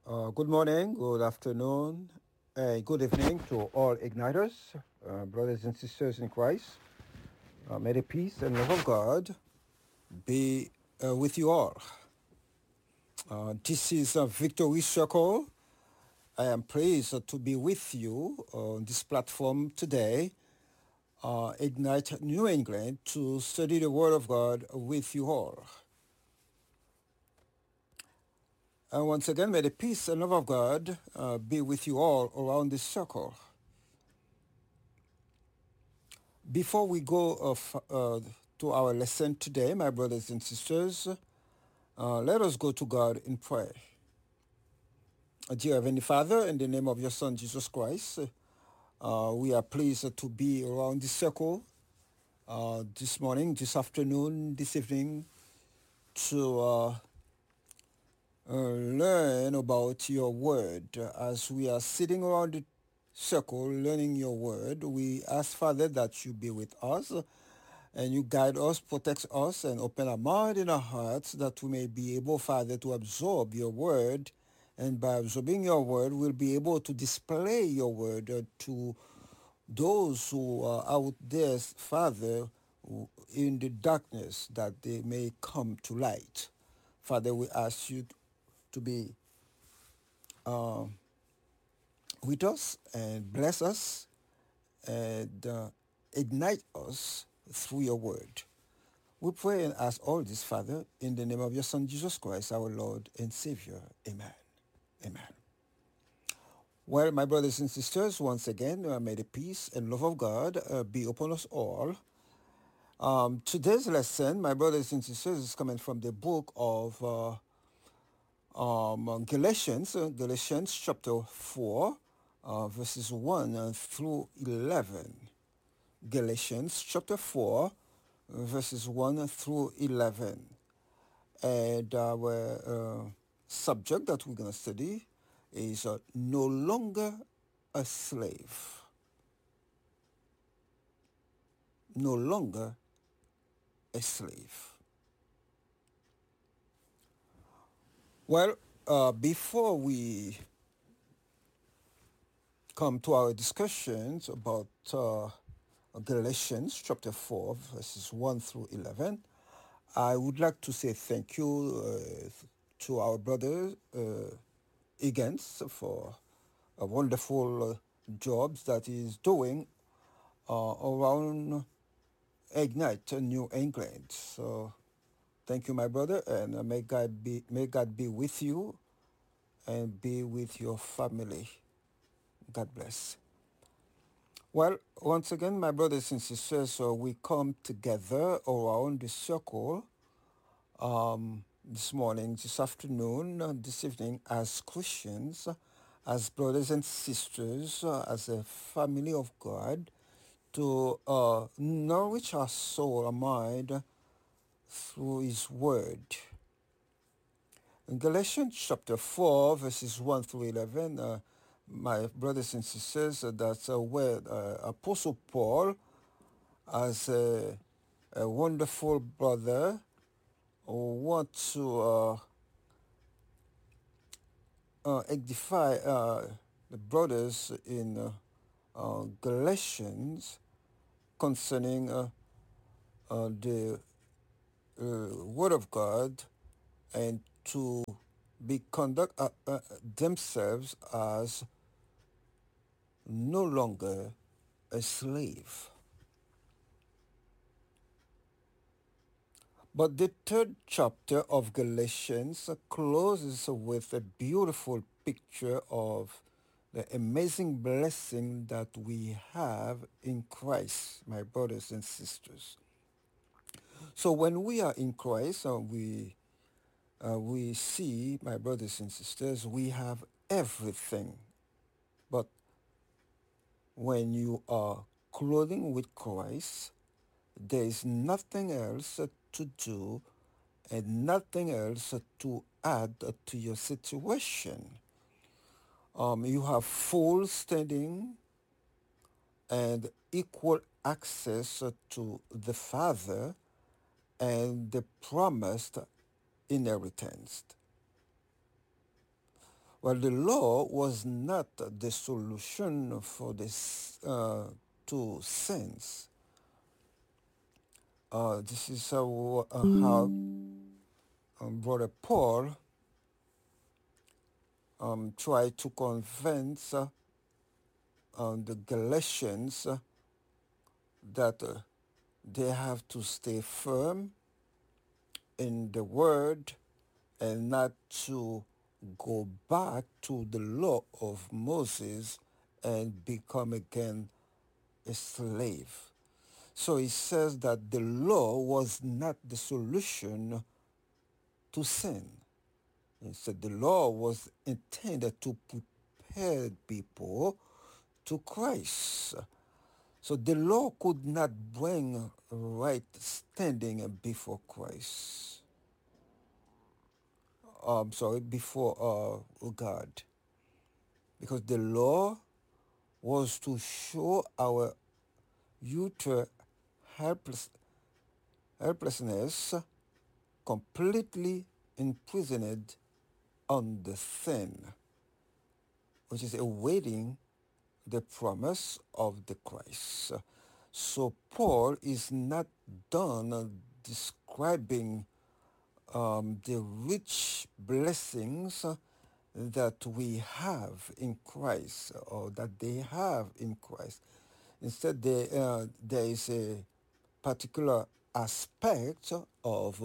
Good morning, good afternoon, good evening to all igniters, brothers and sisters in Christ. May the peace and love of God be with you all. This is a Victory Circle. I am pleased to be with you on this platform today, Ignite New England, to study the Word of God with you all. And once again, may the peace and love of God be with you all around this circle. Before we go to our lesson today, my brothers and sisters, let us go to God in prayer. Dear Heavenly Father, in the name of your Son, Jesus Christ, we are pleased to be around this circle this morning, this afternoon, this evening, to learn about your word. As we are sitting around the circle learning your word, we ask, Father, that you be with us and you guide us, protect us, and open our mind and our hearts that we may be able, Father, to absorb your word. And by absorbing your word, we'll be able to display your word to those who are out there, Father, in the darkness, that they may come to light. Father, we ask you to be with us and bless us and ignite us through your word. We pray and ask all this, Father, in the name of your Son, Jesus Christ, our Lord and Savior. Amen. Amen. Well, my brothers and sisters, once again, may the peace and love of God be upon us all. Today's lesson, my brothers and sisters, is coming from the book of Galatians chapter 4, verses 1 through 11. Galatians chapter 4, verses 1 through 11. And our subject that we're going to study is no longer a slave. No longer a slave. Well, before we come to our discussions about Galatians chapter 4, verses 1 through 11, I would like to say thank you to our brother Higgins for a wonderful jobs that he's doing around Ignite New England. So thank you, my brother, and may God be with you and be with your family. God bless. Well, once again, my brothers and sisters, so we come together around the circle this morning, this afternoon, this evening as Christians, as brothers and sisters, as a family of God, to nourish our soul, our mind through His Word. In Galatians chapter 4, verses 1 through 11, my brothers and sisters, that's where Apostle Paul, as a wonderful brother, wants to edify the brothers in Galatians concerning the Word of God and to be conduct themselves as no longer a slave. But the third chapter of Galatians closes with a beautiful picture of the amazing blessing that we have in Christ, my brothers and sisters. So when we are in Christ, we see, my brothers and sisters, we have everything. But when you are clothing with Christ, there is nothing else to do and nothing else to add to your situation. You have full standing and equal access to the Father and the promised inheritance. Well, the law was not the solution for this to sins. This is how Brother Paul tried to convince the Galatians that they have to stay firm in the word and not to go back to the law of Moses and become again a slave. So he says that the law was not the solution to sin. Instead, the law was intended to prepare people to Christ. So the law could not bring right standing before Christ. Sorry, before God. Because the law was to show our utter helplessness, completely imprisoned on the sin, which is awaiting the promise of the Christ. So Paul is not done describing the rich blessings that we have in Christ or that they have in Christ. Instead, there is a particular aspect of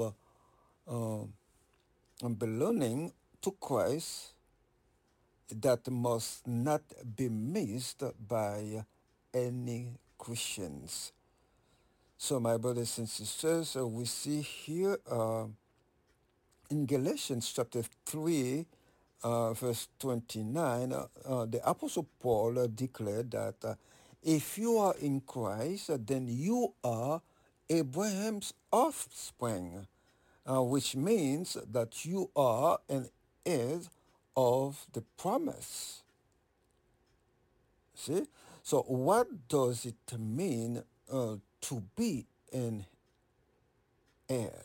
belonging to Christ that must not be missed by any Christians. So, my brothers and sisters, we see here in Galatians chapter 3, verse 29, the Apostle Paul declared that if you are in Christ, then you are Abraham's offspring, which means that you are an heir of the promise. See? So, what does it mean to be an heir?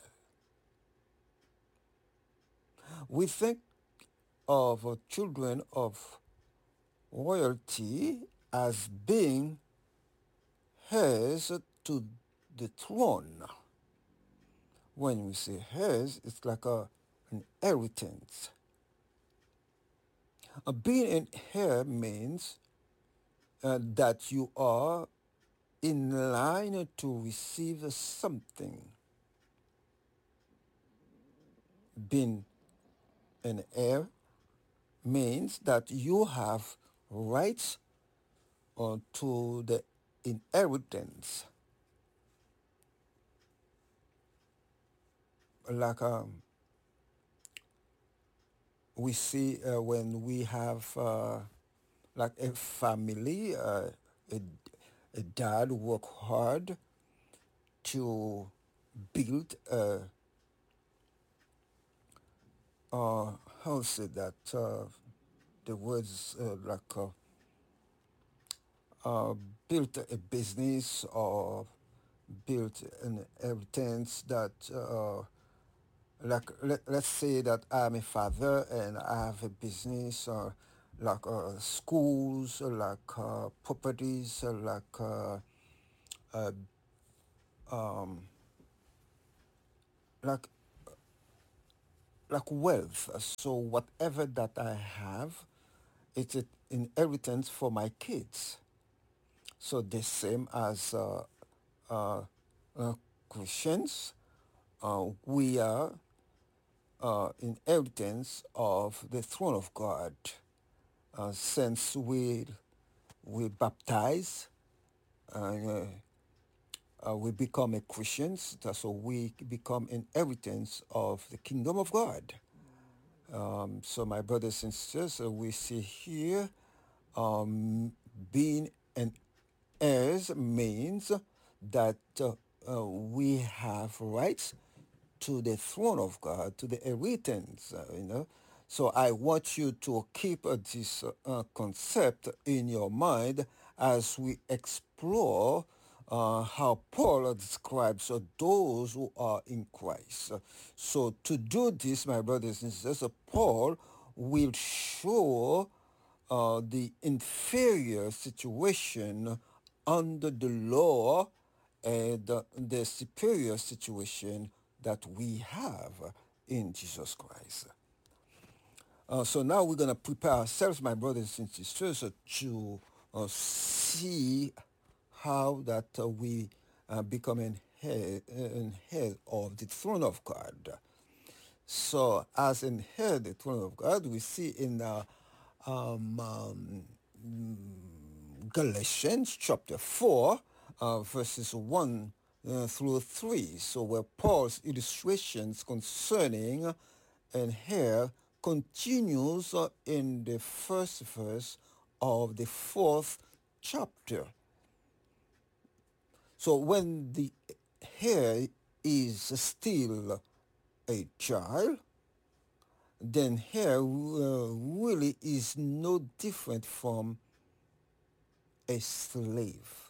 We think of children of royalty as being heirs to the throne. When we say heirs, it's like an inheritance. Being an heir means that you are in line to receive something. Being an heir means that you have rights to the inheritance. Like we see when we have like a family, a, a dad work hard to build how to say that the words uh, built a business or built an inheritance that let's say that I'm a father and I have a business or like schools or like properties or like uh, um, like like wealth. So whatever that I have, it's an inheritance for my kids. So the same as uh, uh, Christians, we are inheritance of the throne of God. Since we baptize, uh, we become a Christians, so we become inheritance of the kingdom of God. So my brothers and sisters, we see here being an heirs means that we have rights to the throne of God, to the inheritance. So I want you to keep this concept in your mind as we explore how Paul describes those who are in Christ. So to do this, my brothers and sisters, Paul will show the inferior situation under the law and the superior situation that we have in Jesus Christ. So now we're going to prepare ourselves, my brothers and sisters, to see how that we become an head of the throne of God. So as in head the throne of God, we see in um, um, Galatians chapter 4, verses 1 through 3. So where Paul's illustrations concerning an hair continues in the first verse of the fourth chapter. So when the hair is still a child, then hair really is no different from a slave.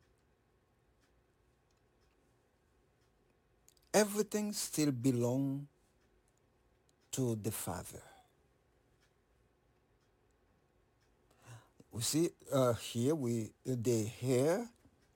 Everything still belongs to the father. We see here the hair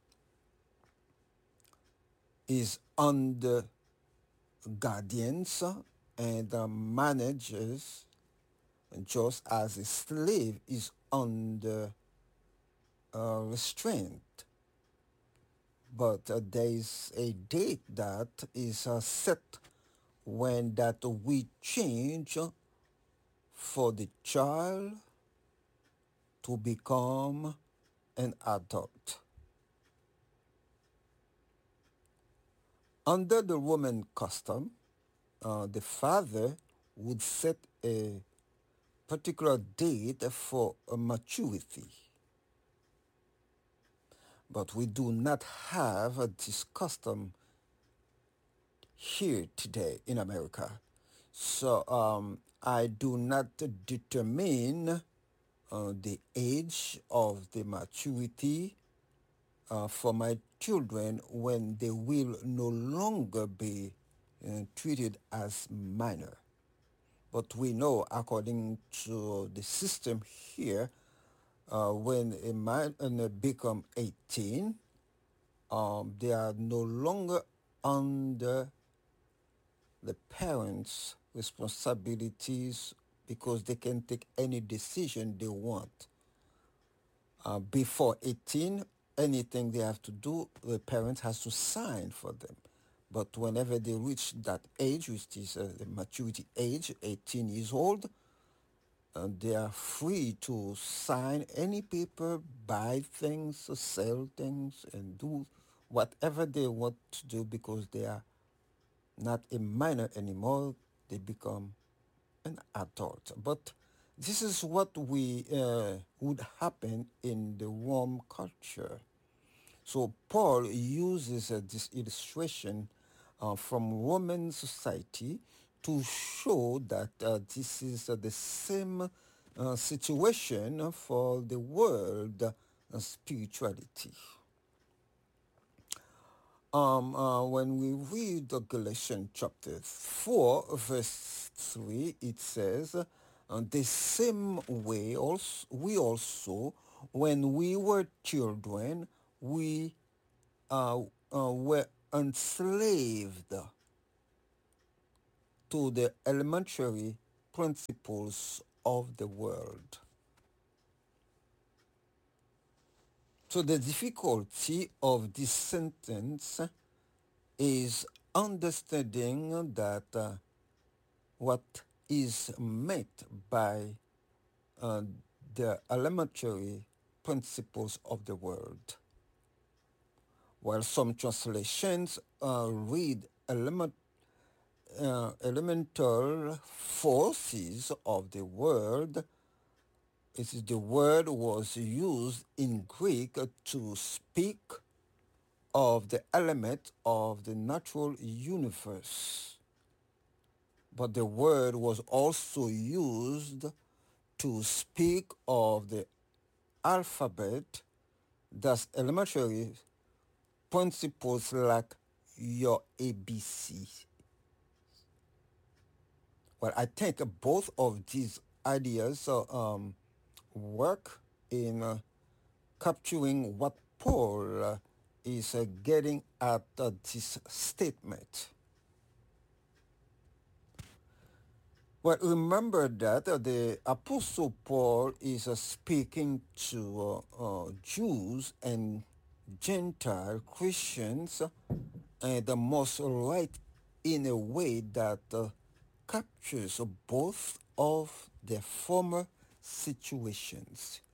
is under guardians and managers, just as a slave is under restraint. But there is a date that is set when that we change for the child to become an adult. Under the Roman custom, the father would set a particular date for a maturity. But we do not have this custom here today in America. So I do not determine the age of the maturity for my children when they will no longer be treated as minor. But we know, according to the system here, when a minor become 18, they are no longer under the parents' responsibilities because they can take any decision they want. Before 18, anything they have to do, the parent has to sign for them. But whenever they reach that age, which is the maturity age, 18 years old, they are free to sign any paper, buy things, sell things, and do whatever they want to do because they are not a minor anymore. They become an adult. But this is what would happen in the Rome culture. So Paul uses this illustration from Roman society to show that this is the same situation for the world spirituality. When we read Galatians chapter 4, verse 3, it says, the same way also, we also, when we were children, we were enslaved to the elementary principles of the world. So the difficulty of this sentence is understanding that what is meant by the elementary principles of the world. While some translations read elemental forces of the world, it is the word was used in Greek to speak of the element of the natural universe. But the word was also used to speak of the alphabet, thus elementary principles like your ABC. Well, I think both of these ideas work in capturing what Paul is getting at this statement. Well, remember that the Apostle Paul is speaking to Jews and Gentile Christians, and must write in a way that captures both of their former situations.